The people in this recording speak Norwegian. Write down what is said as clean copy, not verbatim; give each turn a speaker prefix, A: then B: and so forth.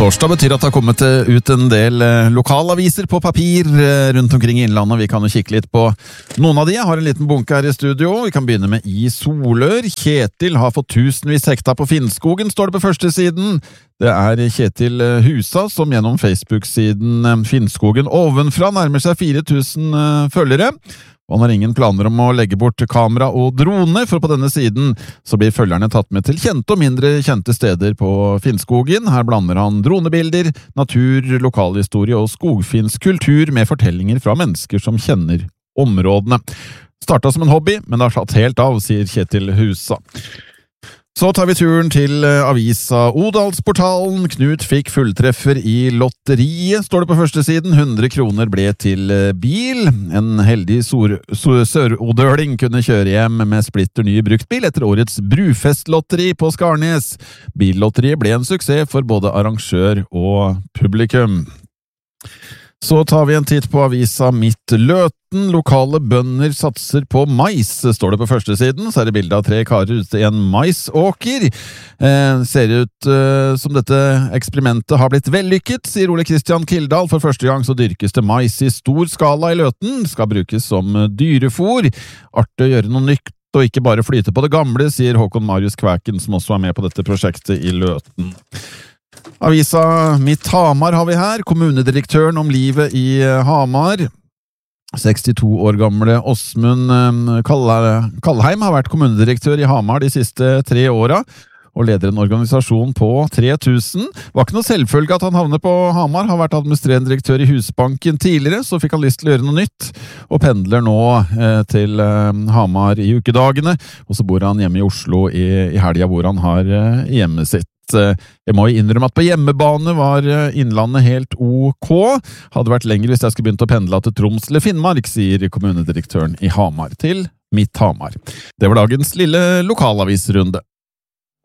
A: Torsdag betyr at det har kommet ut en del lokalaviser på papir rundt omkring i innlandet. Vi kan jo kikke litt på noen av de. Jeg har en liten bunke her i studio. Vi kan begynne med I Solør. Kjetil har fått tusenvis hektar på Finnskogen, står det på første siden. Det er Kjetil Husa som gjennom Facebook-siden Finnskogen ovenfra nærmer seg 4000 følgere. Og han har ingen planer om å legge bort kamera og drone, for på denne siden så blir følgerne tatt med til kjente og mindre kjente steder på Finnskogen. Her blander han dronebilder, natur, lokalhistorie og skogfinsk kultur med fortellinger fra mennesker som kjenner områdene. Startet som en hobby, men det har satt helt av, sier Kjetil Husa. Så tar vi turen til avisa Odalsportalen. Knut fikk fulltreffer i lotteriet, står det på første siden. 100 kroner ble til bil. En heldig sørodøling kunne kjøre hjem med splitter ny bruktbil etter årets Brufestlotteri på Skarnes. Billotteriet ble en suksess for både arrangør og publikum. Så tar vi en titt på avisa Midt Løten. Lokale bønder satser på mais, står det på første siden. Så er det bildet av 3 karer ute i en maisåker. Ser ut som dette eksperimentet har blitt vellykket, sier Ole Kristian Kildahl. For første gang så dyrkes det mais i stor skala i Løten. Skal brukes som dyrefôr. Artig å gjøre noe nytt og ikke bare flyte på det gamle, sier Håkon Marius Kvæken, som også er med på dette prosjektet i Løten. Avisa Mitt Hamar har vi her. Kommunedirektøren om livet i Hamar. 62 år gamle Åsmund Kallheim har vært kommunedirektør i Hamar de siste 3 åra, og leder en organisasjon på 3000. Var ikke noe selvfølge at han havnet på Hamar. Har vært administrerende direktør i Husbanken tidligere, så fikk han lyst til å gjøre noe nytt, og pendler nå til Hamar i ukedagene, og så bor han hjemme i Oslo i helga hvor han har hjemmet sitt. Jeg må innrømme at på hjemmebane var Innlandet helt ok. Hadde vært lenger hvis jeg skulle begynt å pendle til Troms eller Finnmark, sier kommunedirektøren i Hamar til Mitt Hamar. Det var dagens lille lokalavisrunde.